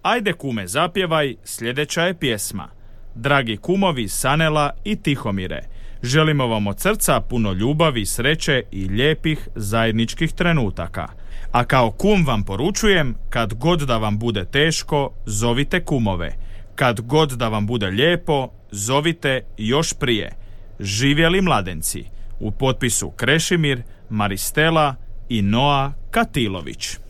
Ajde kume zapjevaj, sljedeća je pjesma. Dragi kumovi Sanela i Tihomire, želimo vam od srca puno ljubavi, sreće i lijepih zajedničkih trenutaka. A kao kum vam poručujem, kad god da vam bude teško, zovite kumove. Kad god da vam bude lijepo, zovite još prije. Živjeli mladenci. U potpisu Krešimir, Maristela i Noa Katilović.